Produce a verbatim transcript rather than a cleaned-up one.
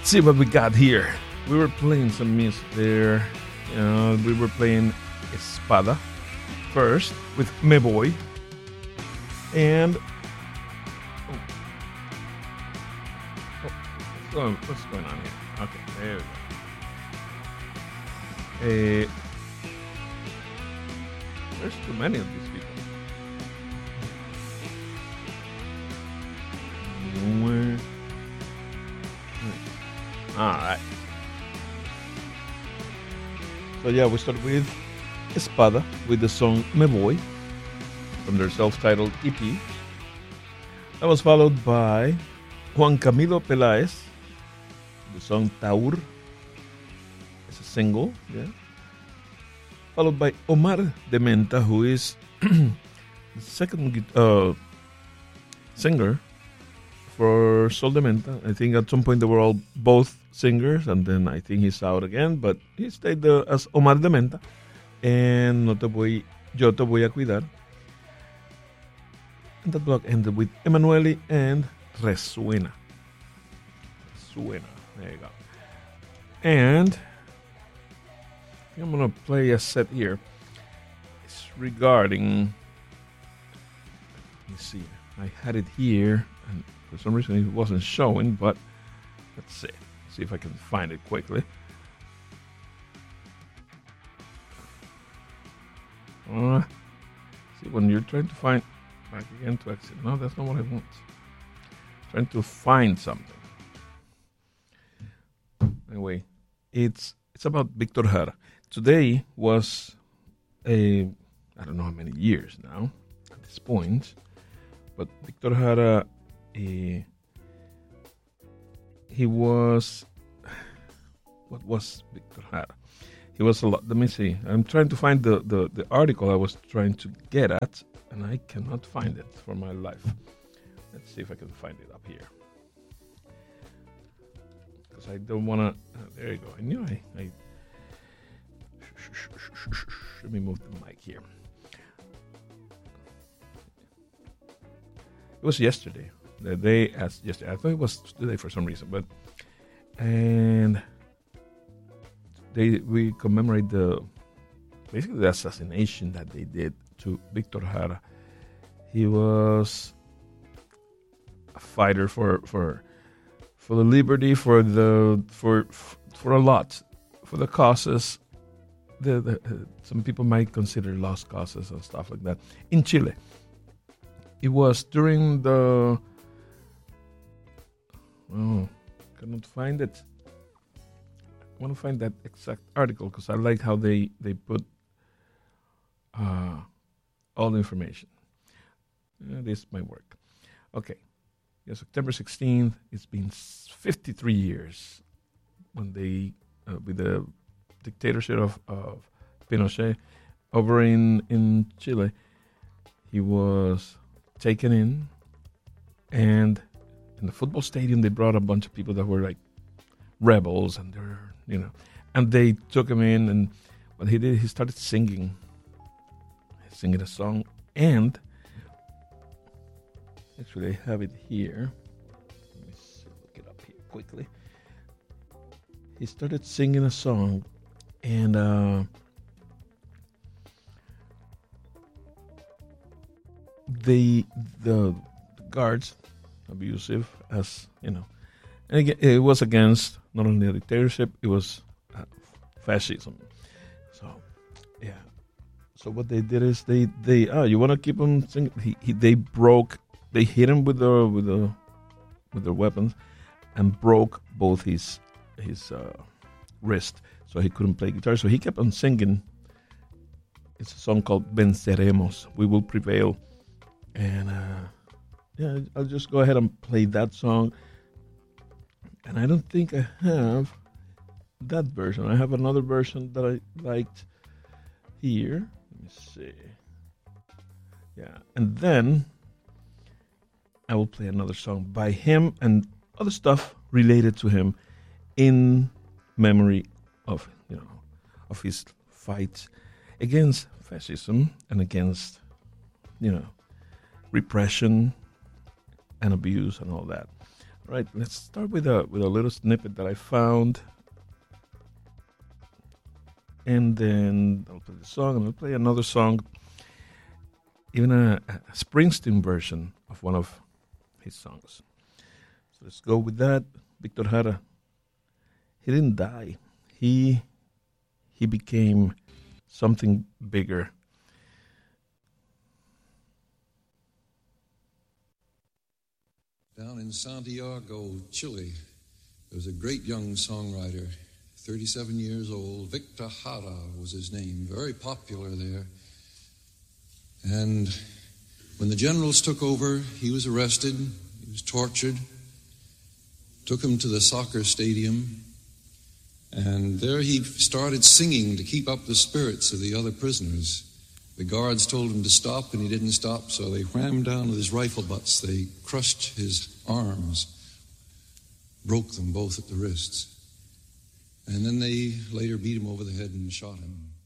Let's see what we got here. We were playing some music there. Uh, we were playing Espada first with Me Voy. And oh. Oh, what's, going, what's going on here? Okay, there we go. Uh, there's too many of these people. Where? All right. So yeah, we start with Espada with the song Me Voy from their self-titled E P. That was followed by Juan Camilo Peláez, the song Taur. It's a single, yeah. Followed by Omar de Menta, who is the second uh, singer for Sol de Menta. I think at some point they were all both singers, and then I think he's out again, but he stayed there as Omar de Menta. And No Te Voy, Yo Te Voy a Cuidar. And that block ended with Emanuele and Resuena. Resuena. There you go. And I'm going to play a set here. It's regarding... Let me see. I had it here, and for some reason it wasn't showing, but let's see. See if I can find it quickly. Uh, see, when you're trying to find... Back again to exit. No, that's not what I want. Trying to find something. Anyway, it's it's about Victor Jara. Today was a... I don't know how many years now at this point. But Victor Jara... He, he was... What was Victor Jara? He was a lot... Let me see. I'm trying to find the, the, the article I was trying to get at, and I cannot find it for my life. Let's see if I can find it up here. Because I don't want to... Uh, there you go. I knew I... I let me move the mic here. It was yesterday. The day as yesterday. I thought it was today for some reason, but... And... They, we commemorate the basically the assassination that they did to Victor Jara. He was a fighter for for for the liberty, for the for for a lot, for the causes. The, the uh, some people might consider lost causes and stuff like that in Chile. It was during the oh, cannot find it. I want to find that exact article because I like how they, they put uh, all the information. Uh, this might work. Okay. Yeah, September sixteenth, it's been fifty-three years when they, uh, with the dictatorship of, of Pinochet over in, in Chile, he was taken in, and in the football stadium they brought a bunch of people that were like rebels, and they're you know, and they took him in, and what he did, he started singing, singing a song, and actually I have it here. Let me see, look it up here quickly. He started singing a song, and uh, the the guards, abusive as you know, and again, it was against not only the dictatorship, it was uh, fascism. So, yeah. So what they did is they they oh you want to keep him singing? He, he they broke they hit him with the with the with their weapons, and broke both his his uh, wrist, so he couldn't play guitar. So he kept on singing. It's a song called "Venceremos," We Will Prevail, and uh, yeah, I'll just go ahead and play that song. And I don't think I have that version. I have another version that I liked here. Let me see. Yeah. And then I will play another song by him and other stuff related to him in memory of, you know, of his fight against fascism and against, you know, repression and abuse and all that. Right, let's start with a with a little snippet that I found, and then I'll play the song, and I'll play another song, even a, a Springsteen version of one of his songs. So let's go with that. Victor Jara, he didn't die. He he became something bigger. Down in Santiago, Chile, there was a great young songwriter, thirty-seven years old. Victor Jara was his name, very popular there. And when the generals took over, he was arrested, he was tortured, took him to the soccer stadium, and there he started singing to keep up the spirits of the other prisoners. The guards told him to stop, and he didn't stop, so they whammed down with his rifle butts. They crushed his arms, broke them both at the wrists. And then they later beat him over the head and shot him.